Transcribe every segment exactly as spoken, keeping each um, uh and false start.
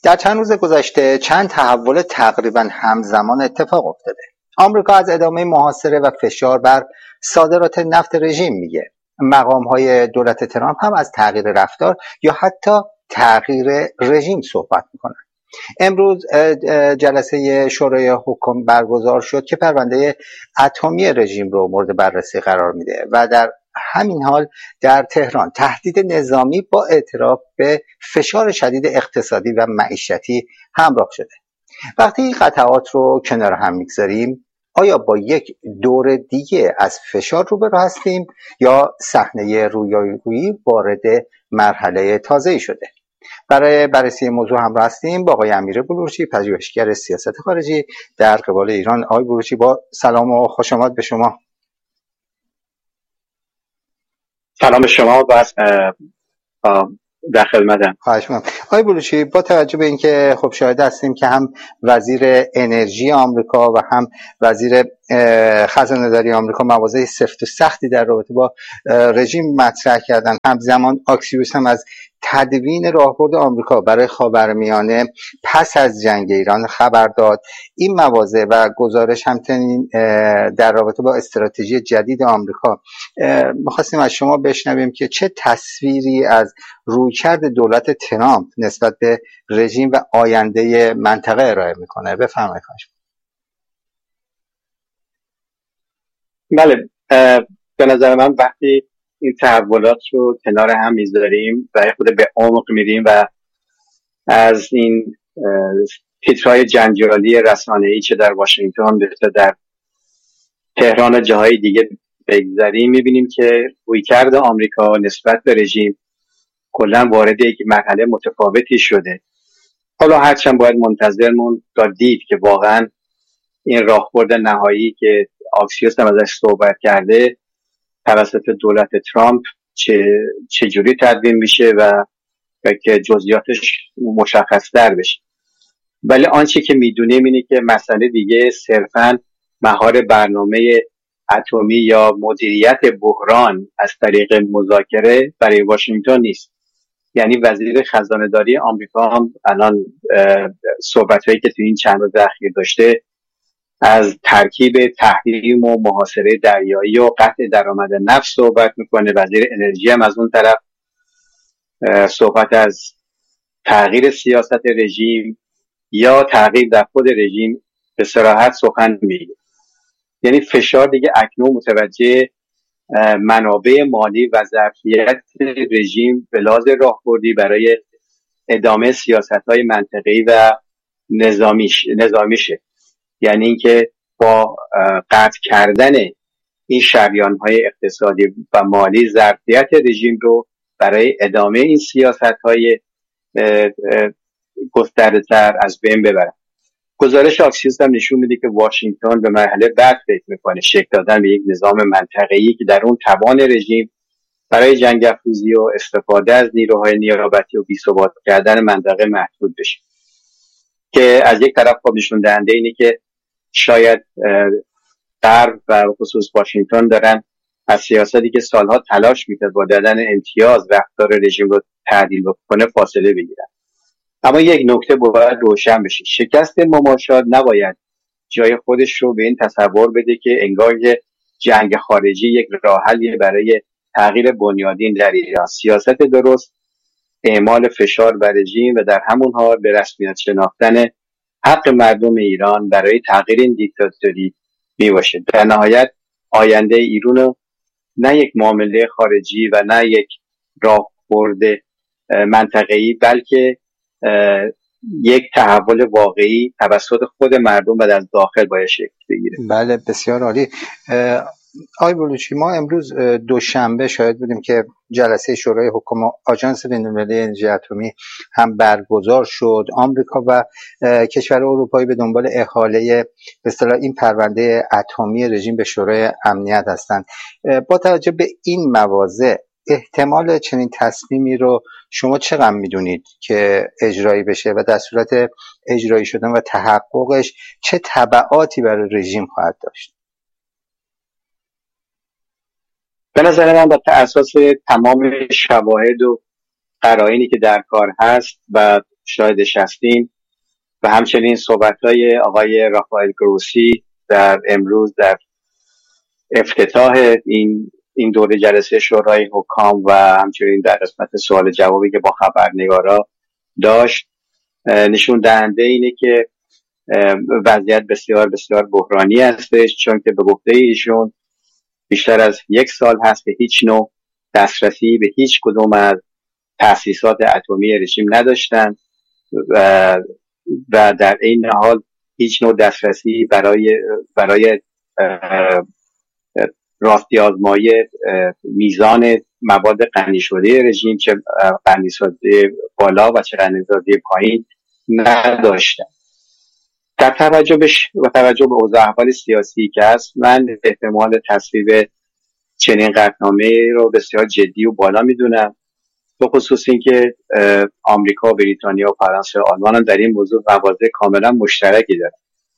در چند روز گذشته چند تحول تقریبا همزمان اتفاق افتاده. آمریکا از ادامه محاصره و فشار بر صادرات نفت رژیم میگه. مقام‌های دولت ترامپ هم از تغییر رفتار یا حتی تغییر رژیم صحبت میکنن. امروز جلسه شورای حکم برگزار شد که پرونده اتمی رژیم رو مورد بررسی قرار میده و در همین حال در تهران تهدید نظامی با اعتراف به فشار شدید اقتصادی و معیشتی همراه شده. وقتی این قطعات رو کنار هم میگذاریم، آیا با یک دور دیگه از فشار روبرو هستیم یا صحنه رویارویی وارد مرحله تازه‌ای شده؟ برای بررسی موضوع همراه هستیم با آقای امیر بلورچی، پژوهشگر سیاست خارجی در قبال ایران. آقای بلورچی، با سلام و خوش آمد به شما. سلام شما و در خدمتم. خواهش می‌کنم. آقای بلورچی، با توجه به اینکه خب شاهد هستیم که هم وزیر انرژی آمریکا و هم وزیر خزانه‌داری آمریکا مواضع سفت و سختی در رابطه با رژیم مطرح کردن، همزمان آکسیوس هم از تدوین راهبرد آمریکا برای خاورمیانه پس از جنگ ایران خبر داد. این مواضع و گزارش همچنین در رابطه با استراتژی جدید آمریکا می‌خواستیم از شما بشنویم که چه تصویری از رویکرد دولت ترامپ نسبت به رژیم و آینده منطقه ارائه میکنه. بفرمایید. بله، به نظر من وقتی این تحولات رو کنار هم میذاریم و خود به عمق میریم و از این تیترهای جنجالی رسانه‌ای چه در واشنگتن چه در تهران و جاهای دیگه بگذاریم، میبینیم که رویکرد آمریکا نسبت به رژیم کلا وارد یک مرحله متفاوتی شده. حالا هرچند باید منتظر موند تا دید که واقعا این راهبرد نهایی که آکسیوس هم ازش صحبت کرده توسط دولت ترامپ چه چجوری تدوین میشه و که جزئیاتش مشخص‌تر بشه. ولی آنچه که میدونیم اینه که مسئله دیگه صرفاً مهار برنامه اتمی یا مدیریت بحران از طریق مذاکره برای واشنگتن نیست. یعنی وزیر خزانه‌داری آمریکا هم الان صحبت‌هایی که تو این چند روز اخیر داشته از ترکیب تحریم و محاصره دریایی و قطع درآمد نفت صحبت میکنه. وزیر انرژی هم از اون طرف صحبت از تغییر سیاست رژیم یا تغییر در خود رژیم به صراحت سخن میگه. یعنی فشار دیگه اکنون متوجه منابع مالی و ظرفیت رژیم به لحاظ راهبردی برای ادامه سیاست‌های منطقه‌ای و نظامیش نظامیشه. یعنی اینکه با قطع کردن این شریان‌های اقتصادی و مالی ظرفیت رژیم رو برای ادامه این سیاست‌های گسترده‌تر از بین ببرن. گزارش آکسیوس هم نشون میده که واشنگتن به مرحله بعد فکر میکنه، شکل دادن به یک نظام منطقه‌ای که در اون توان رژیم برای جنگ افروزی و استفاده از نیروهای نیابتی و بی‌ثبات کردن منطقه محدود بشه. که از یک طرف خب نشون دهنده اینه که شاید غرب و خصوص واشنگتن دارن از سیاستی که سالها تلاش میکرد با دادن امتیاز رفتار رژیم رو تعدیل بکنه فاصله بگیرن. اما یک نکته باید روشن بشه، شکست مماشات نباید جای خودش رو به این تصور بده که انگار جنگ خارجی یک راه حلی برای تغییر بنیادین در ایران. سیاست درست اعمال فشار بر رژیم و در همون حال به رسمیت شناختن حق مردم ایران برای تغییر این دیکتاتوری میباشه. در نهایت آینده ایران نه یک معامله خارجی و نه یک راهبرد منطقه‌ای بلکه یک تحول واقعی توسط خود مردم و از داخل باید شکل بگیره. بله، بسیار عالی. آقای بلورچی، ما امروز دوشنبه شاهد بودیم که جلسه شورای حکم آژانس بین‌المللی انرژی اتمی هم برگزار شد. آمریکا و کشور اروپایی به دنبال احاله به اصطلاح این پرونده اتمی رژیم به شورای امنیت هستند. با توجه به این مواضع احتمال چنین تصمیمی رو شما چقدر میدونید که اجرایی بشه و در صورت اجرایی شدن و تحققش چه تبعاتی برای رژیم خواهد داشت؟ به نظر من بر اساس تمام شواهد و قرائنی که در کار هست و شاهدش هستیم و همچنین صحبت‌های آقای رافائل گروسی در امروز در افتتاح این این دوره جلسه شورای حکام و همچنین در قسمت سوال جوابی که با خبرنگارا داشت نشون دهنده اینه که وضعیت بسیار بسیار بحرانی هستش، چون که به گفته ایشون بیشتر از یک سال هست که هیچ نوع دسترسی به هیچ کدوم از تأسیسات اتمی رژیم نداشتن و, و در این حال هیچ نوع دسترسی برای برای راستی آزمایی میزان مواد غنی شده رژیم، چه غنی شده بالا و چه غنی شده پایین نداشتن. در توجه به و توجه به اوضاع احوال سیاسی که هست، من احتمال تصویب چنین قطعنامه رو بسیار جدی و بالا میدونم، به خصوص اینکه آمریکا، بریتانیا و فرانسه و آلمان هم در این موضوع مواضع کاملا مشترکی دارن.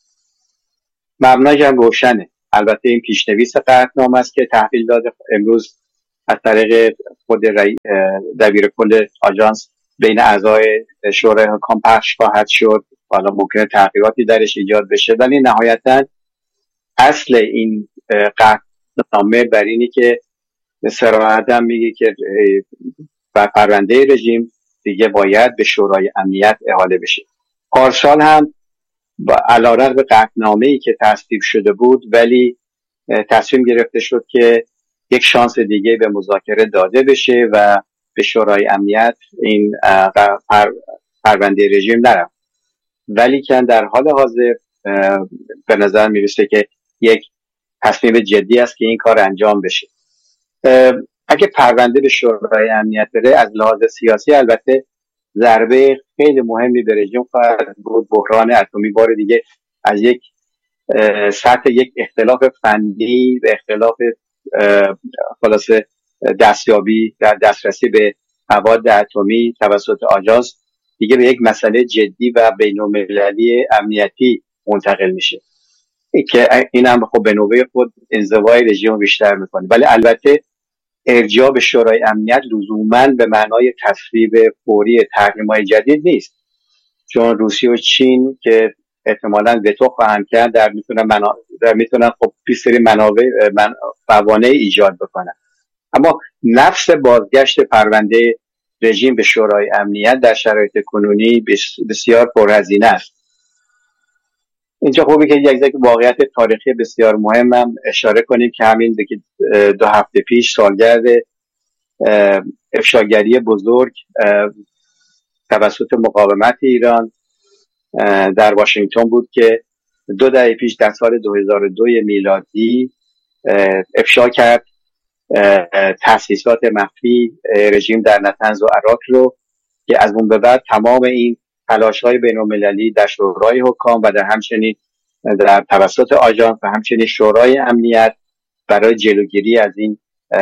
مبناش هم روشنه. البته این پیشنویس قطعنامه است که تحویل داده امروز از طریق خود دبیر کل آژانس بین اعضای شورای حکام پخش خواهد شد. حالا ممکنه تغییراتی درش ایجاد بشه، ولی نهایتا اصل این قطعنامه بر اینی که صراحت هم میگه که بر پرونده رژیم دیگه باید به شورای امنیت احاله بشه. پارسال هم علیرغم به قطعنامه‌ای که تصویب شده بود، ولی تصمیم گرفته شد که یک شانس دیگه به مذاکره داده بشه و به شورای امنیت این پر پرونده رژیم نرفت. ولی که در حال حاضر به نظر میرسه که یک تصمیم جدی است که این کار انجام بشه. اگه پرونده به شورای امنیت بره، از لحاظ سیاسی البته ضربه خیلی مهمی به رژیم خواهد بود. بحران اتمی بار دیگه از یک سطح یک اختلاف فنی به اختلاف خلاصه دستیابی در دسترسی به مواد اتمی توسط آژانس دیگه به یک مسئله جدی و بین‌المللی امنیتی منتقل میشه که این هم خب به نوبه خود انزوای رژیم بیشتر میکنه. ولی البته ارجاع به شورای امنیت لزوماً به معنای تصویب فوری تحریم‌های جدید نیست، چون روسیه و چین که احتمالاً وتو خواهند کرد در میتونن منا... در میتونن خب بیشتری منابع من... موانع ایجاد بکنن. اما نفس بازگشت پرونده رژیم به شورای امنیت در شرایط کنونی بسیار پرهزینه است. اینجا خوبه که یک یک واقعیت تاریخی بسیار مهمم اشاره کنیم که همین دو هفته پیش سالگرد افشاگری بزرگ توسط مقاومت ایران در واشنگتن بود که دو دهه پیش در سال دو هزار و دو میلادی افشا کرد تأسیسات مخفی رژیم در نطنز و عراق رو، که از اون به بعد تمام این تلاش‌های بین‌المللی در شورای حکام و در همچنین در توسط آژانس و همچنین شورای امنیت برای جلوگیری از این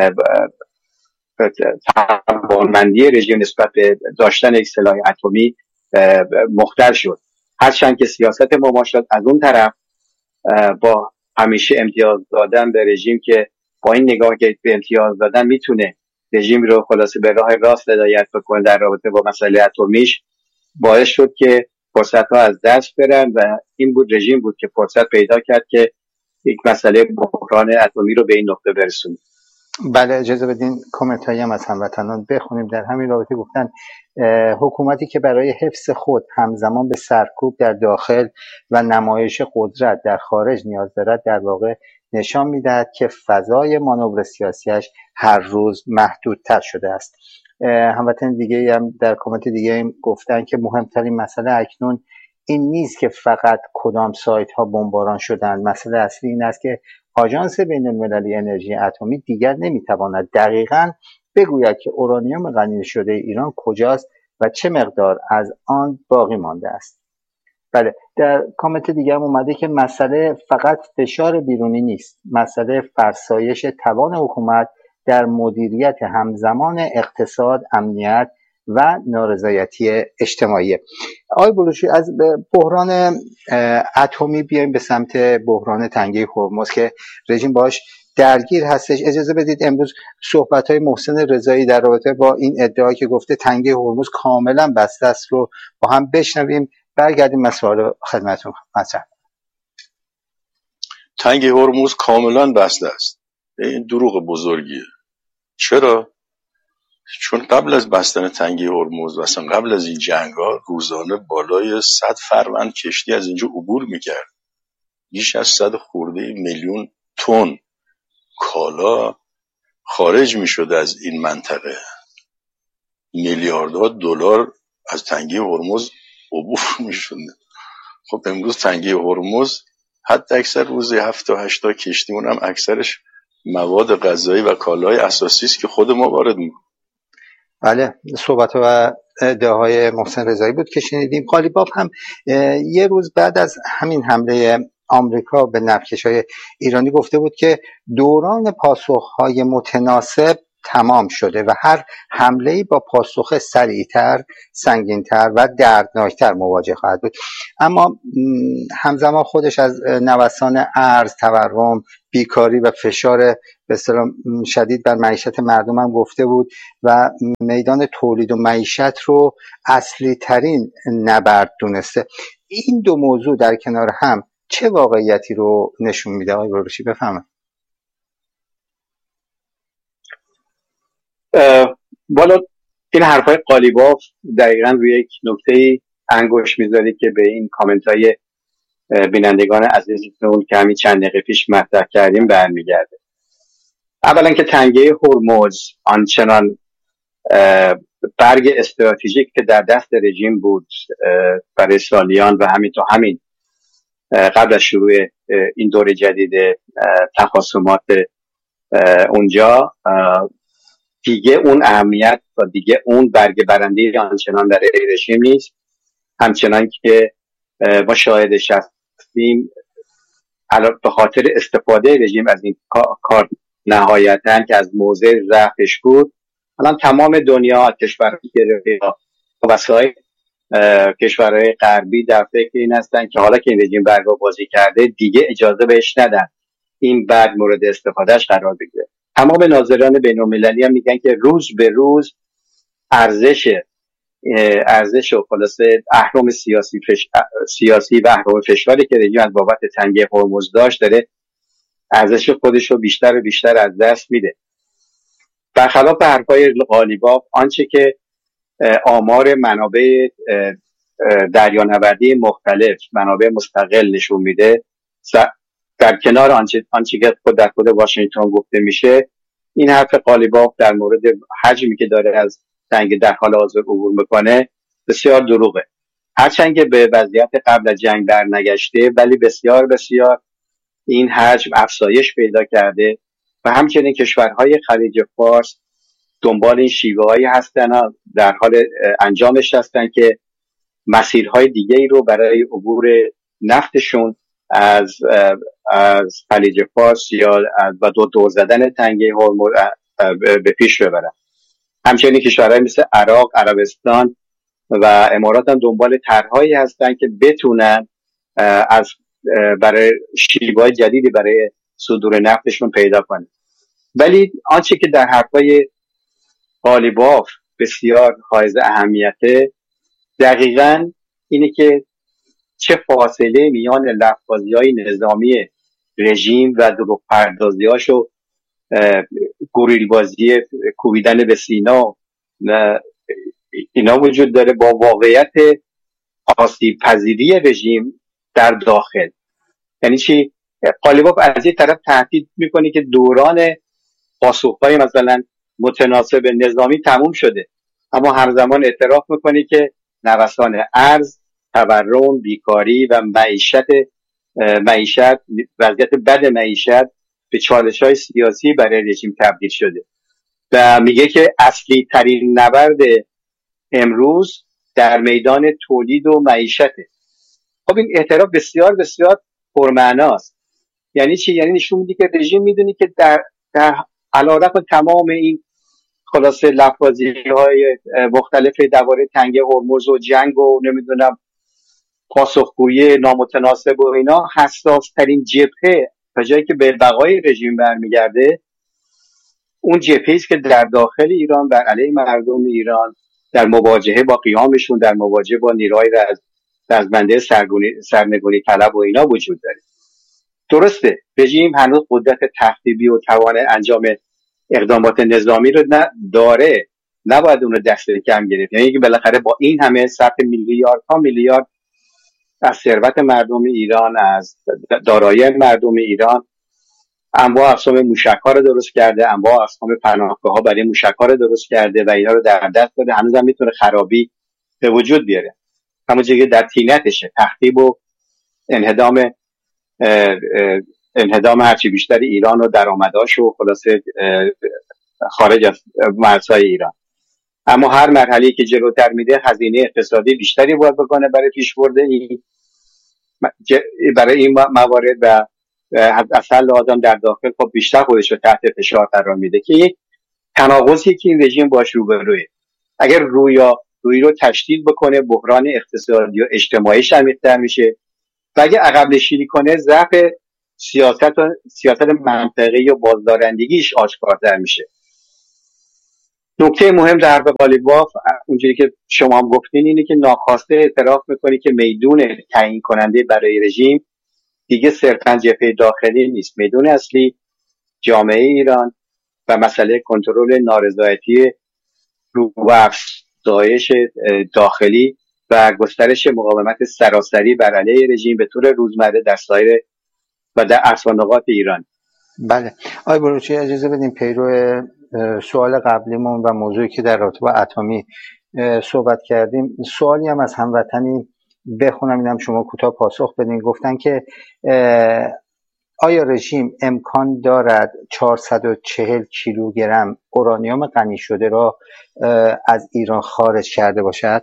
توانمندی رژیم نسبت به داشتن یک سلاح اتمی مختل شد. هرچند که سیاست مماشات از اون طرف با همیشه امتیاز دادن به رژیم که با این نگاه که به امتیاز دادن میتونه رژیم رو خلاصه به راه راست هدایت بکنه در رابطه با مسئله اتمیش، باعث شد که فرصت ها از دست برن و این بود رژیم بود که فرصت پیدا کرد که یک مسئله بحران اتمی رو به این نقطه برسونه. بله، اجازه بدین کامنت هایی هم از هموطنان بخونیم. در همین رابطه گفتن حکومتی که برای حفظ خود همزمان به سرکوب در داخل و نمایش قدرت در خارج نیاز دارد، در واقع نشان میدهد که فضای مانور سیاسیش هر روز محدودتر شده است. هموطن دیگه هم در کامنت دیگه هم گفتن که مهمترین مسئله اکنون این نیست که فقط کدام سایت ها بمباران شدند، مسئله اصلی این است که آژانس بین‌المللی انرژی اتمی دیگر نمیتواند دقیقاً بگوید که اورانیوم غنی شده ایران کجاست و چه مقدار از آن باقی مانده است. بله، در کامنت دیگه هم اومده که مسئله فقط فشار بیرونی نیست، مسئله فرسایش توان حکومت در مدیریت همزمان اقتصاد، امنیت و نارضایتی اجتماعی. آقای بلوچی، از بحران اتمی بیایم به سمت بحران تنگه هرمز که رژیم باش درگیر هستش. اجازه بدید امروز صحبت‌های محسن رضایی در رابطه با این ادعا که گفته تنگه هرمز کاملا بسته است رو با هم بشنویم، برگردیم مسائل خدمتتون مطرح. تنگه هرمز کاملا بسته است. این دروغ بزرگیه. چرا؟ چون قبل از بستن تنگه هرمز و اصلا قبل از این جنگ‌ها روزانه بالای صد فروند کشتی از اینجا عبور میکرد. بیش از صد خورده میلیون تن کالا خارج میشد از این منطقه. میلیاردها دلار از تنگه هرمز عبور میشد. خب امروز تنگه هرمز حتی اکثر روزی هفت تا هشت تا کشتیمون هم اکثرش مواد غذایی و کالای اساسی است که خود ما وارد میکنیم. بله، صحبت و ادعاهای محسن رضایی بود که شنیدیم. قالیباف هم یه روز بعد از همین حمله آمریکا به نفتکش‌های ایرانی گفته بود که دوران پاسخ‌های متناسب تمام شده و هر حمله‌ای با پاسخ سریعتر، سنگین‌تر و دردناکتر مواجه خواهد بود. اما همزمان خودش از نوسان ارز، تورم، بیکاری و فشار به اصطلاح شدید بر معیشت مردم هم گفته بود و میدان تولید و معیشت رو اصلی ترین نبرد دونسته. این دو موضوع در کنار هم چه واقعیتی رو نشون میده آقای بروشی؟ بفهمه. بالا این حرفای قالیباف دقیقا روی یک نکته انگوش میذاره که به این کامنت های بینندگان عزیزمون که همین چند دقیقه پیش مطرح کردیم برمیگرده. اولا که تنگه هرمز آنچنان برگ استراتژیک که در دست رژیم بود برای سالیان و همین تا همین قبل از شروع این دور جدید تخاصمات اونجا دیگه اون اهمیت و دیگه اون برگ برنده آنچنان در رژیم نیست. همچنان که ما شاهدش هستیم به خاطر استفاده رژیم از این کار نهایتاً که از موضع ضعفش بود، الان تمام دنیا کشورهای وسایل کشورهای غربی در فکر این هستن که حالا که این رژیم برگا بازی کرده دیگه اجازه بهش ندن این برگ مورد استفادهش قرار بگیره. تمام ناظران بین‌المللی هم میگن که روز به روز ارزش ارزش و خلاصه اهرم سیاسی فش... سیاسی و اهرم فشاری که رژیم از بابت تنگه هرمز داشت داره ارزش خودش رو بیشتر و بیشتر از دست میده. برخلاف حرفای قالیباف آنچه که آمار منابع دریانوردی مختلف، منابع مستقل نشون میده، در کنار آنچه آنچه که خود در خود واشنگتن گفته میشه، این حرف قالیباف در مورد حجمی که داره از تنگ در حال حاضر عبور میکنه بسیار دروغه. هرچند که به وضعیت قبل از جنگ در نگشته، ولی بسیار بسیار این حجم افزایش پیدا کرده و همچنین کشورهای خلیج فارس دنبال این شیوه‌هایی هستن، در حال انجامش هستن که مسیرهای دیگه‌ای رو برای عبور نفتشون از از خلیج فارس یا با دو دور زدن تنگه هرمز به پیش ببرن. همچنین کشورهای مثل عراق، عربستان و امارات هم دنبال طرحهایی هستن که بتونن از برای شیوه‌های جدیدی برای صدور نفتشون پیدا کنن. ولی آنچه که در حرفای قالیباف بسیار حائز اهمیته دقیقاً اینه که چه فاصله میان لفظ‌های نظامی رژیم و دروغ پردازی‌هاشو گوریل بازی کوبیدن به سینا اینا وجود داره با واقعیت آسیب پذیری رژیم در داخل. یعنی چی؟ قالیباف از یک طرف تهدید میکنه که دوران پاسخ‌های مثلا متناسب نظامی تموم شده، اما همزمان اعتراف میکنه که نوسان ارز، تورم، بیکاری و معیشت معیشت وضعیت بد معیشت به چالش‌های سیاسی برای رژیم تبدیل شده و میگه که اصلی ترین نبرد امروز در میدان تولید و معیشته. خب این اعتراف بسیار بسیار پرمعناست. یعنی چی؟ یعنی نشون میده که رژیم میدونی که در در علیرغم تمام این خلاصه لفاظی‌های مختلف درباره تنگه هرمز و جنگ و نمیدونم پاسخگویی نامتناسب و اینا، حساس ترین جبهه تا جایی که به بقای رژیم برمیگرده، اون جبهه‌ای است که در داخل ایران بر علیه مردم ایران در مواجهه با قیامشون، در مواجهه با نیروهای رزمنده سرنگونی طلب و اینا وجود داره. درسته رژیم هنوز قدرت تخریبی و توان انجام اقدامات نظامی رو داره، نباید اون رو دست کم گرفت. یعنی که بالاخره با این همه صرف میلیاردها میلیارد از ثروت مردم ایران، از دارایی مردم ایران، انواع اقسام موشک‌ها رو درست کرده، انواع اقسام پناهگاه‌ها برای موشک‌ها رو درست کرده و اینا رو در دست داره، هنوزم میتونه خرابی به وجود بیاره. همونجوری که در طینتشه، تخریب و انهدام انهدام هرچی بیشتر ایران و درآمداش و خلاصه خارج از مرزهای ایران. اما هر مرحله‌ای که جلوتر میده هزینه اقتصادی بیشتری باید بکنه برای پیشبرد این برای این موارد و اصل آدم در داخل خب بیشتر خودش رو تحت فشار قرار میده که یک تناقضی که این رژیم باش روبروه. اگر رویا روی رو تشدید بکنه، بحران اقتصادی و اجتماعیش عمیق‌تر میشه و اگه عقب نشینی کنه، ضعف سیاست و سیاست منطقی و بازدارندگیش آشکارتر میشه. نکته مهم در قالیباف اونجوری که شما هم گفتین اینه که ناخواسته اعتراف میکنی که میدون تعیین کننده برای رژیم دیگه صرفاً جبهه داخلی نیست. میدون اصلی جامعه ایران و مسئله کنترل نارضایتی رو و افزایش داخلی و گسترش مقاومت سراسری بر علیه رژیم به طور روزمره در سایر و در اصل نقاط ایران. بله آقای بلوچی، اجازه بدیم پیرو سوال قبلیمون و موضوعی که در رابطه با اتمی صحبت کردیم، سوالی هم از هموطنی بخونم، اینم شما کوتاه پاسخ بدین. گفتن که آیا رژیم امکان دارد چهارصد و چهل کیلوگرم اورانیوم غنی شده را از ایران خارج کرده باشد؟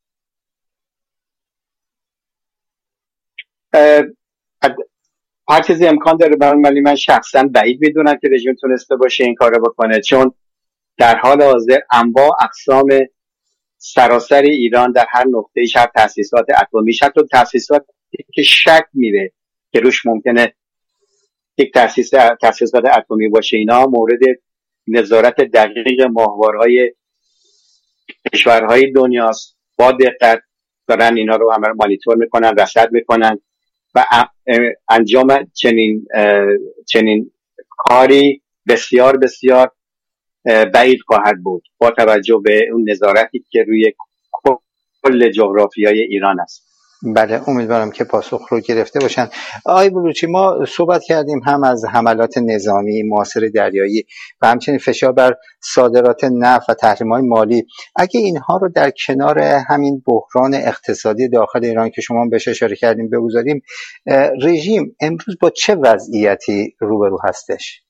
هر چیزی امکان داره، ولی من شخصا بعید میدونم که رژیم تونسته باشه این کارو بکنه، چون در حال حاضر انواع اقسام سراسر ایران در هر نقطه‌ایش، هر تأسیسات اتمیش، حتی تأسیساتی که شک میره که روش ممکنه یک تأسیس تأسیسات اتمی باشه، اینا مورد نظارت دقیق ماهوارهای کشورهای دنیاست. با دقت دارن اینا رو همه مانیتور میکنن، رصد میکنن و انجام چنین چنین کاری بسیار بسیار بعید خواهد بود با توجه به اون نظارتی که روی کل جغرافیای ایران است. بله امیدوارم که پاسخ رو گرفته باشن. آقای بلوچی، ما صحبت کردیم هم از حملات نظامی، معاصر دریایی و همچنین فشار بر صادرات نفت و تحریم‌های مالی. اگه اینها رو در کنار همین بحران اقتصادی داخل ایران که شما بهش اشاره کردیم بگذاریم، رژیم امروز با چه وضعیتی روبرو هستش؟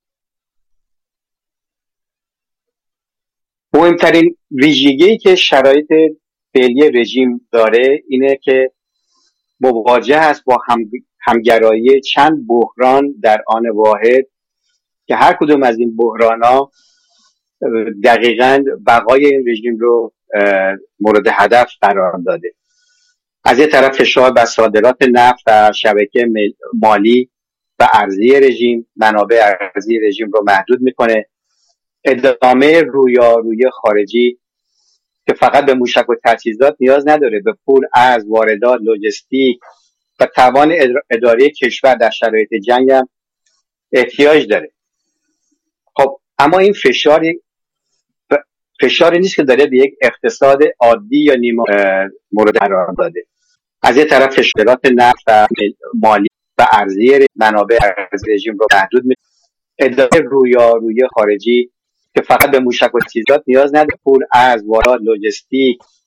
مهمترین ویژگی که شرایط فعلی رژیم داره اینه که مواجه است با هم همگرایی چند بحران در آن واحد که هر کدوم از این بحران‌ها دقیقاً بقای این رژیم رو مورد هدف قرار داده. از یک طرف فشار بر صادرات نفت و شبکه مالی و ارزی رژیم، منابع ارزی رژیم رو محدود میکنه. ادامه رویارویی خارجی که فقط به موشک و تجهیزات نیاز نداره، به پول، ارز، واردات، لوجستیک و توان اداره کشور در شرایط جنگ هم احتیاج داره. خب اما این فشاری فشاری نیست که داره به یک اقتصاد عادی یا نیمه مورد قرار داده. از یک طرف فشارات نفت و مالی و ارزی منابع ارزی رژیم رو محدود می‌کنه. اداره رویارویی خارجی که فقط به موشک و تجهیزات نیاز نداره، پول، ارز، واردات، لوجستیک